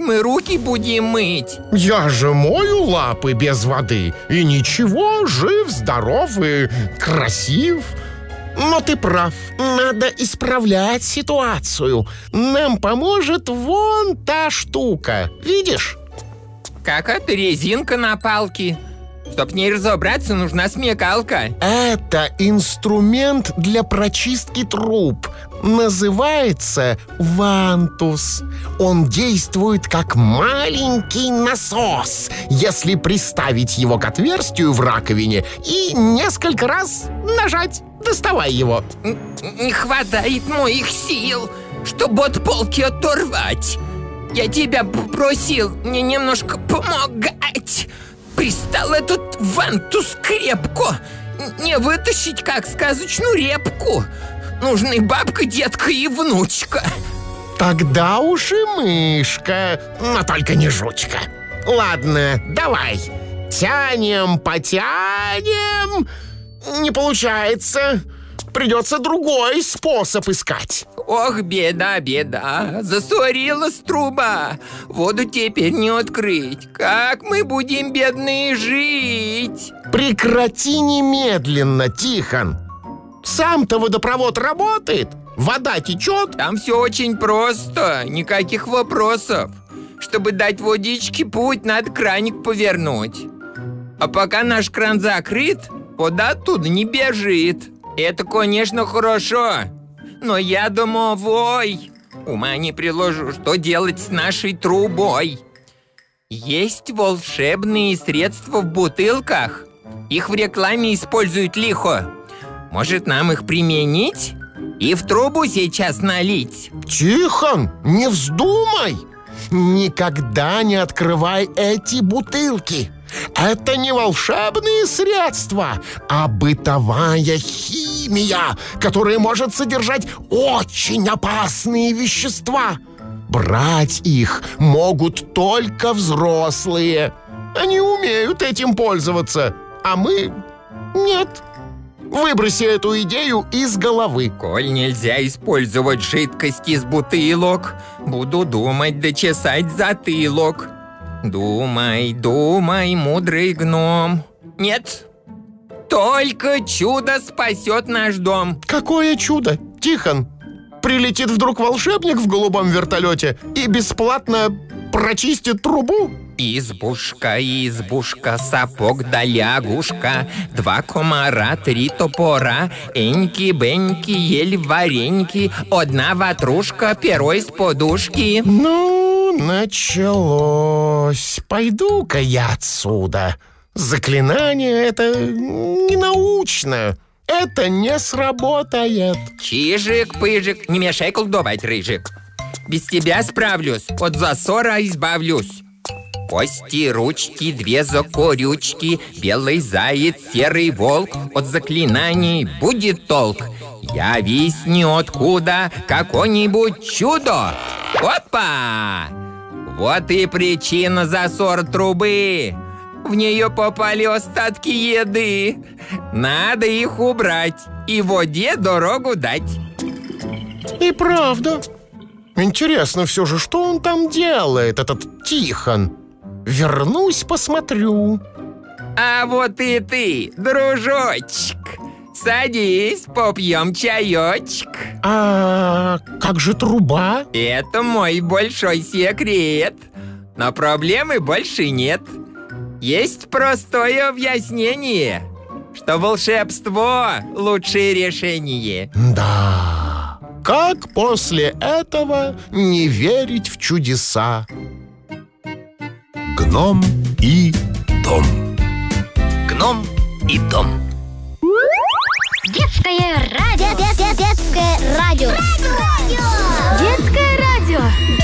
мы руки будем мыть? Я же мою лапы без воды. И ничего, жив, здоров и красив. Но ты прав, надо исправлять ситуацию. Нам поможет вон та штука. Видишь? Какая-то резинка на палке. Чтоб в ней разобраться, нужна смекалка. Это инструмент для прочистки труб. Называется вантус. Он действует как маленький насос, если приставить его к отверстию в раковине и несколько раз нажать. Доставай его. Не хватает моих сил, чтобы от полки оторвать. Я тебя попросил мне немножко помогать. Пристал этот вантус крепко. Не вытащить, как сказочную репку. Нужны бабка, детка и внучка. Тогда уж и мышка, но только не жучка. Ладно, давай. Тянем, потянем. Не получается. Придется другой способ искать. Ох, беда, беда. Засорилась труба. Воду теперь не открыть. Как мы будем, бедные, жить? Прекрати немедленно, Тихон. Сам-то водопровод работает. Вода течет. Там все очень просто. Никаких вопросов. Чтобы дать водичке путь, надо краник повернуть. А пока наш кран закрыт, вода оттуда не бежит. Это, конечно, хорошо. Но я домовой. Ума не приложу, что делать с нашей трубой. Есть волшебные средства в бутылках. Их в рекламе используют лихо. Может, нам их применить и в трубу сейчас налить? Тихон, не вздумай. Никогда не открывай эти бутылки. Это не волшебные средства, а бытовая химия, которая может содержать очень опасные вещества. Брать их могут только взрослые. Они умеют этим пользоваться, а мы нет. Выброси эту идею из головы. Коль нельзя использовать жидкость из бутылок, буду думать да чесать затылок. Думай, думай, мудрый гном. Нет, только чудо спасет наш дом. Какое чудо, Тихон? Прилетит вдруг волшебник в голубом вертолете и бесплатно прочистит трубу? Избушка, избушка, сапог да лягушка, 2 комара, 3 топора, эньки-беньки, ель вареньки, 1 ватрушка, перо из подушки. Ну, началось. Пойду-ка я отсюда. Заклинание это не научно. Это не сработает. Чижик-пыжик, не мешай колдовать, рыжик. Без тебя справлюсь, от засора избавлюсь. Кости, ручки, 2 закорючки, белый заяц, серый волк. От заклинаний будет толк. Явись ниоткуда какое-нибудь чудо. Опа! Вот и причина засора трубы. В нее попали остатки еды. Надо их убрать и воде дорогу дать. И правда. Интересно все же, что он там делает, этот Тихон? Вернусь, посмотрю. А вот и ты, дружочек. Садись, попьем чаечек. А как же труба? Это мой большой секрет. Но проблемы больше нет. Есть простое объяснение, что волшебство – лучшее решение. Да, как после этого не верить в чудеса? Гном и Том. Гном и Том. Детское радио. Детское радио. Детское радио.